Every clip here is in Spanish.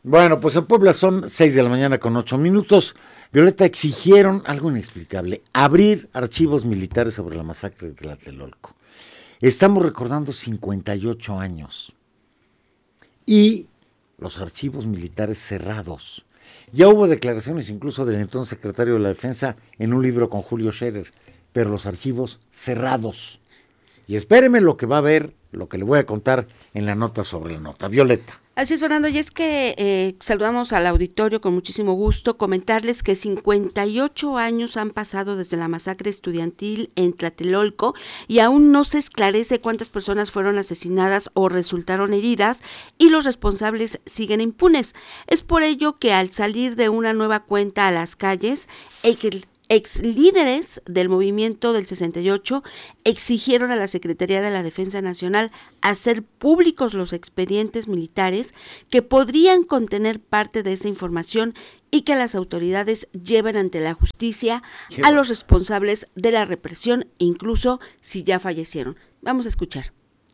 Bueno, pues en Puebla son 6:08 a.m. Violeta, exigieron algo inexplicable, abrir archivos militares sobre la masacre de Tlatelolco. Estamos recordando 58 años y los archivos militares cerrados. Ya hubo declaraciones incluso del entonces secretario de la Defensa en un libro con Julio Scherer, pero los archivos cerrados. Y espéreme lo que va a ver, lo que le voy a contar en la nota sobre la nota. Violeta. Así es, Fernando, y es que saludamos al auditorio con muchísimo gusto, comentarles que 58 años han pasado desde la masacre estudiantil en Tlatelolco y aún no se esclarece cuántas personas fueron asesinadas o resultaron heridas y los responsables siguen impunes. Es por ello que al salir de una nueva cuenta a las calles, ex líderes del movimiento del 68 exigieron a la Secretaría de la Defensa Nacional hacer públicos los expedientes militares que podrían contener parte de esa información y que las autoridades lleven ante la justicia a los responsables de la represión, incluso si ya fallecieron. Vamos a escuchar.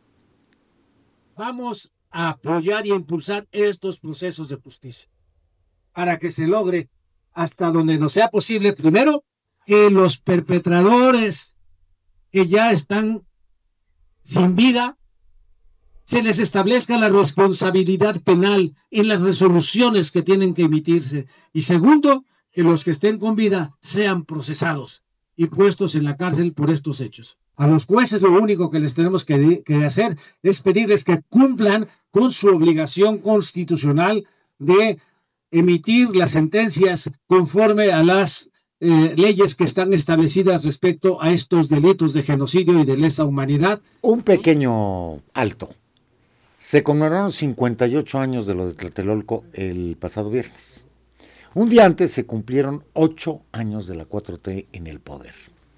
Vamos a apoyar y a impulsar estos procesos de justicia para que se logre hasta donde nos sea posible, primero, que los perpetradores que ya están sin vida, se les establezca la responsabilidad penal en las resoluciones que tienen que emitirse. Y segundo, que los que estén con vida sean procesados y puestos en la cárcel por estos hechos. A los jueces lo único que les tenemos que hacer es pedirles que cumplan con su obligación constitucional de emitir las sentencias conforme a las leyes que están establecidas respecto a estos delitos de genocidio y de lesa humanidad. Un pequeño alto. Se conmemoraron 58 años de lo de Tlatelolco el pasado viernes. Un día antes se cumplieron 8 años de la 4T en el poder.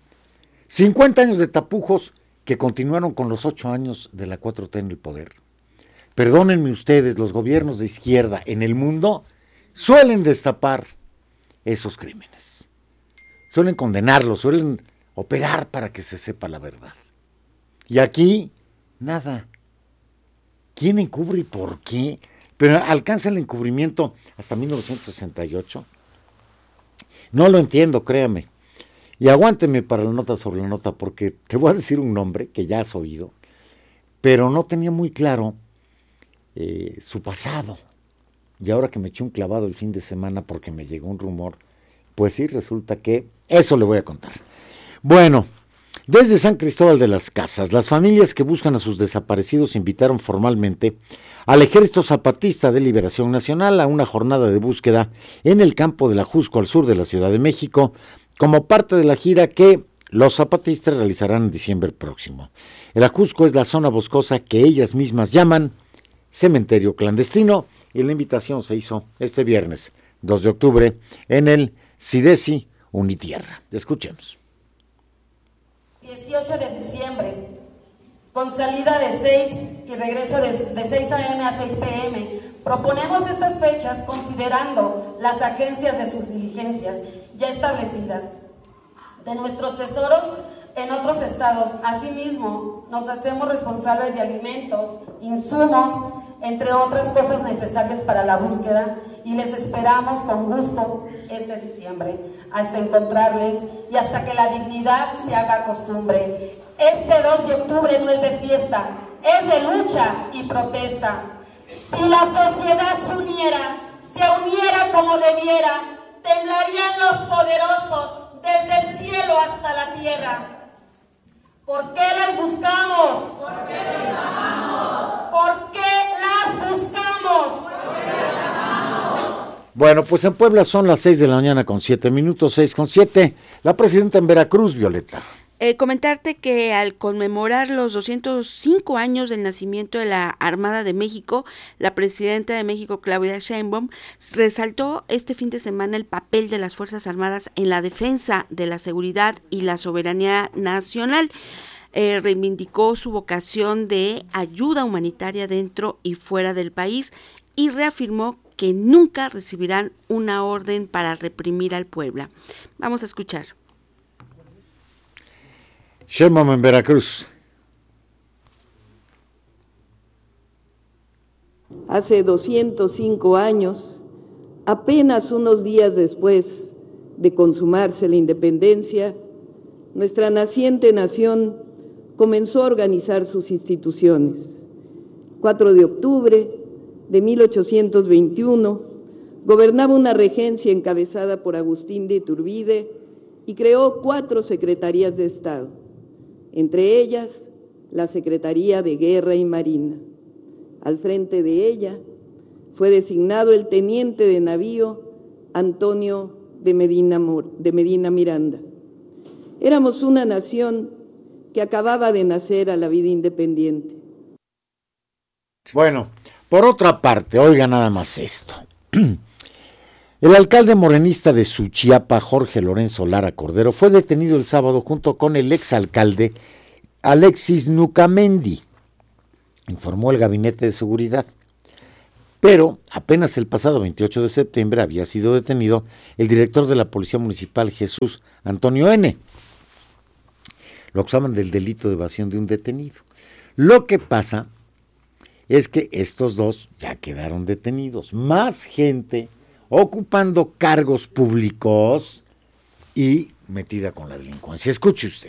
50 años de tapujos que continuaron con los 8 años de la 4T en el poder. Perdónenme ustedes, los gobiernos de izquierda en el mundo suelen destapar esos crímenes. Suelen condenarlos, suelen operar para que se sepa la verdad. Y aquí, nada. ¿Quién encubre y por qué? Pero alcanza el encubrimiento hasta 1968. No lo entiendo, créame. Y aguánteme para la nota sobre la nota, porque te voy a decir un nombre que ya has oído, pero no tenía muy claro su pasado. Y ahora que me eché un clavado el fin de semana porque me llegó un rumor, pues sí, resulta que eso le voy a contar. Bueno, desde San Cristóbal de las Casas, las familias que buscan a sus desaparecidos invitaron formalmente al Ejército Zapatista de Liberación Nacional a una jornada de búsqueda en el campo de la Ajusco al sur de la Ciudad de México, como parte de la gira que los zapatistas realizarán en diciembre próximo. El Ajusco es la zona boscosa que ellas mismas llaman cementerio clandestino, y la invitación se hizo este viernes 2 de octubre en el CIDESI Unitierra. Escuchemos. 18 de diciembre, con salida de 6 y regreso de 6 a.m. a 6 p.m. Proponemos estas fechas considerando las agencias de sus diligencias ya establecidas de nuestros tesoros en otros estados. Asimismo, nos hacemos responsables de alimentos, insumos, entre otras cosas necesarias para la búsqueda, y les esperamos con gusto este diciembre, hasta encontrarles y hasta que la dignidad se haga costumbre. Este 2 de octubre no es de fiesta, es de lucha y protesta. Si la sociedad se uniera como debiera, temblarían los poderosos desde el cielo hasta la tierra. ¿Por qué las buscamos? ¿Por qué les amamos? ¿Por qué las buscamos? Porque les amamos. Bueno, pues en Puebla son las 6:07 a.m, 6:07. La presidenta en Veracruz, Violeta. Comentarte que al conmemorar los 205 años del nacimiento de la Armada de México, la presidenta de México, Claudia Sheinbaum, resaltó este fin de semana el papel de las Fuerzas Armadas en la defensa de la seguridad y la soberanía nacional. Reivindicó su vocación de ayuda humanitaria dentro y fuera del país y reafirmó que nunca recibirán una orden para reprimir al pueblo. Vamos a escuchar. Sheinbaum en Veracruz. hace 205 años, apenas unos días después de consumarse la independencia, nuestra naciente nación comenzó a organizar sus instituciones. 4 de octubre de 1821, gobernaba una regencia encabezada por Agustín de Iturbide y creó 4 secretarías de Estado, entre ellas la Secretaría de Guerra y Marina. Al frente de ella fue designado el teniente de navío Antonio de Medina Miranda. Éramos una nación que acababa de nacer a la vida independiente. Bueno, por otra parte, oiga nada más esto. El alcalde morenista de Suchiapa, Jorge Lorenzo Lara Cordero, fue detenido el sábado junto con el exalcalde Alexis Nucamendi, informó el Gabinete de Seguridad. Pero apenas el pasado 28 de septiembre había sido detenido el director de la Policía Municipal, Jesús Antonio N. Lo acusaban del delito de evasión de un detenido. Lo que pasa es que estos dos ya quedaron detenidos. Más gente ocupando cargos públicos y metida con la delincuencia. Escuche usted.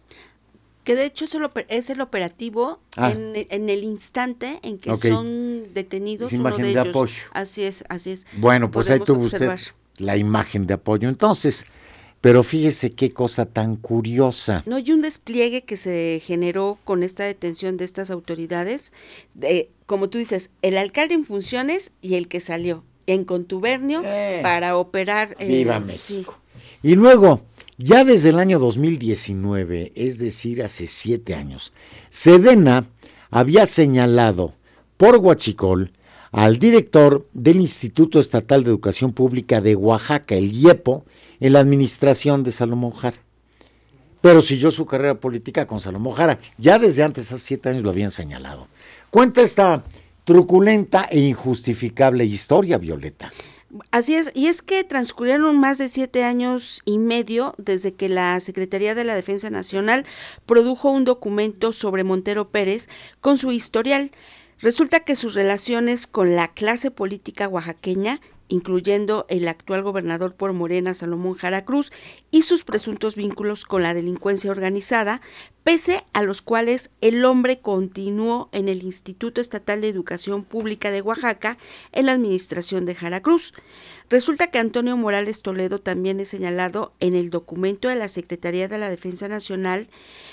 Que de hecho es el operativo en el instante en que son detenidos. Es imagen de apoyo. Así es. Bueno, pues podemos ahí tuvo observar usted la imagen de apoyo. Entonces, pero fíjese qué cosa tan curiosa. No, y un despliegue que se generó con esta detención de estas autoridades, como tú dices, el alcalde en funciones y el que salió en contubernio para operar. ¡Viva México! Sí. Y luego, ya desde el año 2019, es decir, hace 7 años, Sedena había señalado por huachicol al director del Instituto Estatal de Educación Pública de Oaxaca, el IEPO, en la administración de Salomón Jara. Pero siguió su carrera política con Salomón Jara. Ya desde antes, hace 7 años, lo habían señalado. Cuenta esta truculenta e injustificable historia, Violeta. Así es, y es que transcurrieron más de 7 años y medio desde que la Secretaría de la Defensa Nacional produjo un documento sobre Montero Pérez con su historial. Resulta que sus relaciones con la clase política oaxaqueña, incluyendo el actual gobernador por Morena, Salomón Jara Cruz, y sus presuntos vínculos con la delincuencia organizada, pese a los cuales el hombre continuó en el Instituto Estatal de Educación Pública de Oaxaca en la administración de Jara Cruz. Resulta que Antonio Morales Toledo también es señalado en el documento de la Secretaría de la Defensa Nacional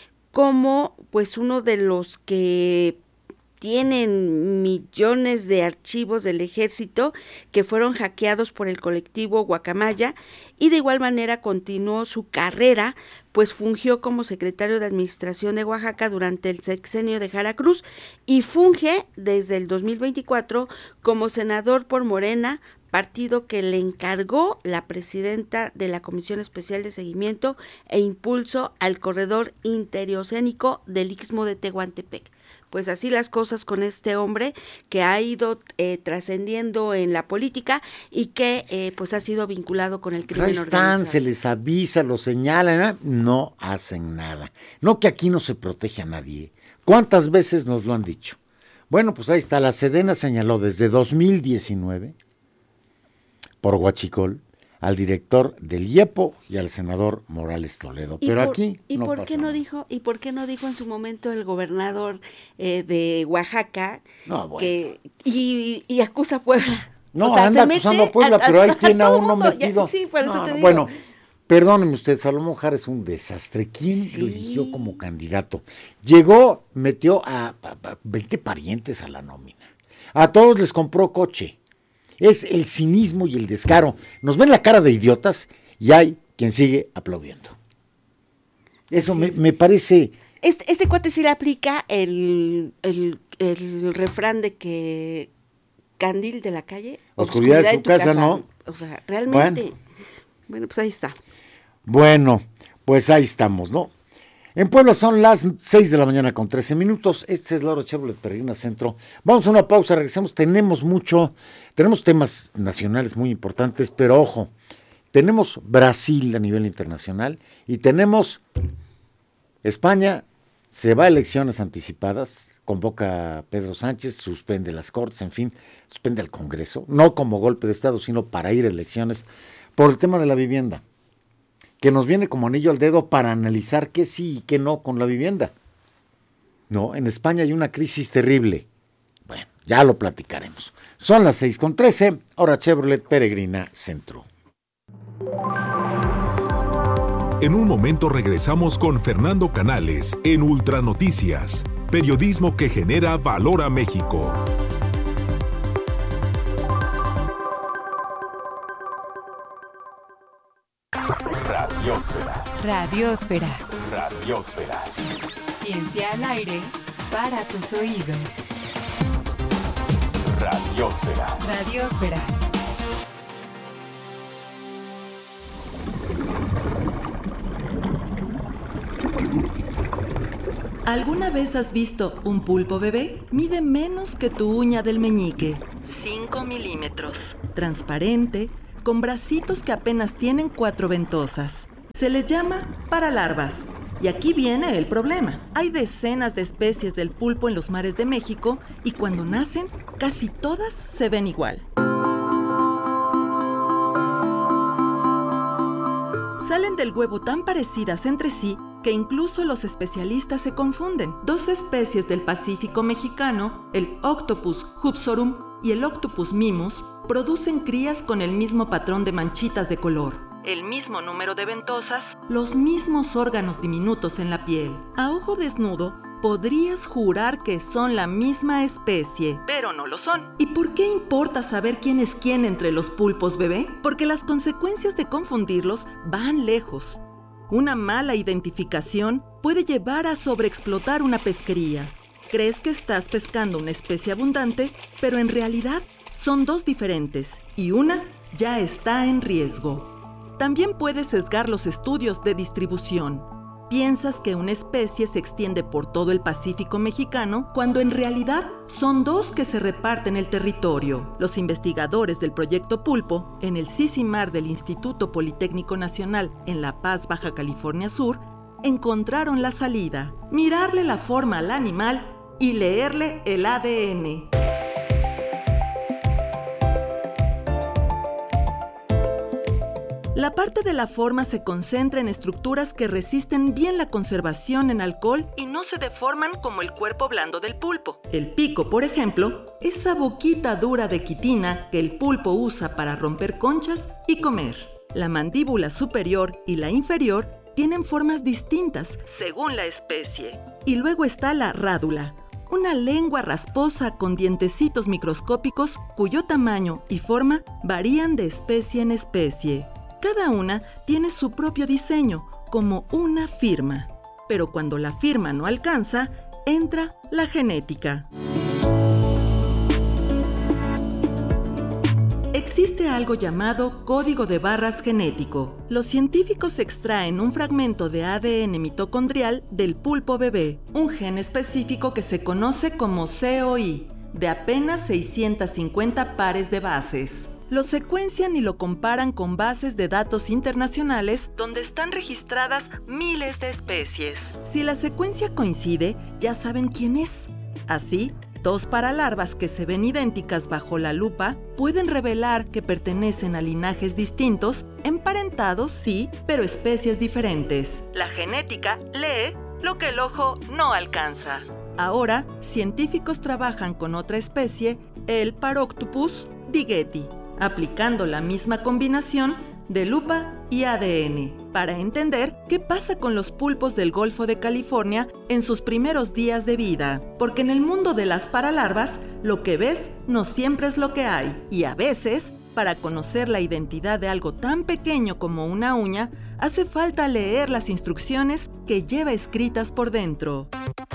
como pues uno de los que tienen millones de archivos del ejército que fueron hackeados por el colectivo Guacamaya, y de igual manera continuó su carrera, pues fungió como secretario de Administración de Oaxaca durante el sexenio de Jara Cruz y funge desde el 2024 como senador por Morena, partido que le encargó la presidenta de la Comisión Especial de Seguimiento e Impulso al Corredor Interoceánico del Istmo de Tehuantepec. Pues así las cosas con este hombre que ha ido trascendiendo en la política y que pues ha sido vinculado con el crimen organizado. Se les avisa, los señalan, no hacen nada. No que aquí no se protege a nadie. ¿Cuántas veces nos lo han dicho? Bueno, pues ahí está, la Sedena señaló desde 2019 por huachicol al director del IEPO y al senador Morales Toledo. Pero aquí no pasa nada. ¿Y por qué no dijo en su momento el gobernador de Oaxaca que y acusa a Puebla? No, anda acusando a Puebla, pero ahí tiene a uno metido. Sí, por eso te digo. Bueno, perdóneme usted, Salomón Jara es un desastre. ¿Quién lo eligió como candidato? Llegó, metió a 20 parientes a la nómina. A todos les compró coche. Es el cinismo y el descaro. Nos ven la cara de idiotas y hay quien sigue aplaudiendo. Eso me parece... Este cuate sí le aplica el refrán de que candil de la calle, oscuridad de su casa, ¿no? O sea, realmente... Bueno, pues ahí está. Bueno, pues ahí estamos, ¿no? En Puebla son las 6 de la mañana con 13 minutos. Este es Laura Chevrolet Peregrina Centro. Vamos a una pausa, regresamos. Tenemos temas nacionales muy importantes, pero ojo, tenemos Brasil a nivel internacional y tenemos España se va a elecciones anticipadas, convoca a Pedro Sánchez, suspende las Cortes, en fin, suspende al Congreso, no como golpe de Estado, sino para ir a elecciones, por el tema de la vivienda, que nos viene como anillo al dedo para analizar qué sí y qué no con la vivienda. No, en España hay una crisis terrible. Bueno, ya lo platicaremos. Son las 6:13, hora Chevrolet Peregrina Centro. En un momento regresamos con Fernando Canales en Ultranoticias, periodismo que genera valor a México. Radiosfera. Radiosfera. Radiosfera. Ciencia al aire para tus oídos. Radiosfera. Radiosfera. ¿Alguna vez has visto un pulpo bebé? Mide menos que tu uña del meñique, 5 milímetros, transparente, con bracitos que apenas tienen 4 ventosas. Se les llama paralarvas. Y aquí viene el problema. Hay decenas de especies del pulpo en los mares de México y cuando nacen, casi todas se ven igual. Salen del huevo tan parecidas entre sí que incluso los especialistas se confunden. 2 especies del Pacífico mexicano, el Octopus hupsorum y el Octopus mimus, producen crías con el mismo patrón de manchitas de color, el mismo número de ventosas, los mismos órganos diminutos en la piel. A ojo desnudo, podrías jurar que son la misma especie, pero no lo son. ¿Y por qué importa saber quién es quién entre los pulpos bebé? Porque las consecuencias de confundirlos van lejos. Una mala identificación puede llevar a sobreexplotar una pesquería. Crees que estás pescando una especie abundante, pero en realidad son 2 diferentes y una ya está en riesgo. También puedes sesgar los estudios de distribución. Piensas que una especie se extiende por todo el Pacífico mexicano cuando en realidad son 2 que se reparten el territorio. Los investigadores del Proyecto Pulpo en el Sisimar del Instituto Politécnico Nacional en La Paz, Baja California Sur, encontraron la salida: mirarle la forma al animal y leerle el ADN. La parte de la forma se concentra en estructuras que resisten bien la conservación en alcohol y no se deforman como el cuerpo blando del pulpo. El pico, por ejemplo, esa boquita dura de quitina que el pulpo usa para romper conchas y comer. La mandíbula superior y la inferior tienen formas distintas según la especie. Y luego está la rádula, una lengua rasposa con dientecitos microscópicos cuyo tamaño y forma varían de especie en especie. Cada una tiene su propio diseño, como una firma. Pero cuando la firma no alcanza, entra la genética. Existe algo llamado código de barras genético. Los científicos extraen un fragmento de ADN mitocondrial del pulpo bebé, un gen específico que se conoce como COI, de apenas 650 pares de bases. Lo secuencian y lo comparan con bases de datos internacionales donde están registradas miles de especies. Si la secuencia coincide, ya saben quién es. Así, 2 paralarvas que se ven idénticas bajo la lupa pueden revelar que pertenecen a linajes distintos, emparentados sí, pero especies diferentes. La genética lee lo que el ojo no alcanza. Ahora, científicos trabajan con otra especie, el Paroctopus digeti, aplicando la misma combinación de lupa y ADN para entender qué pasa con los pulpos del Golfo de California en sus primeros días de vida. Porque en el mundo de las paralarvas, lo que ves no siempre es lo que hay. Y a veces, para conocer la identidad de algo tan pequeño como una uña, hace falta leer las instrucciones que lleva escritas por dentro.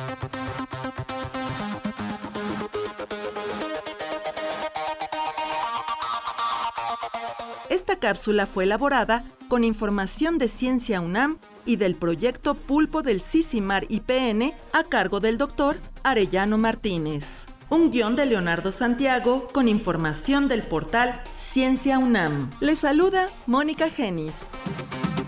Esta cápsula fue elaborada con información de Ciencia UNAM y del proyecto Pulpo del Sisimar IPN a cargo del Dr. Arellano Martínez. Un guión de Leonardo Santiago con información del portal Ciencia UNAM. Les saluda Mónica Genis.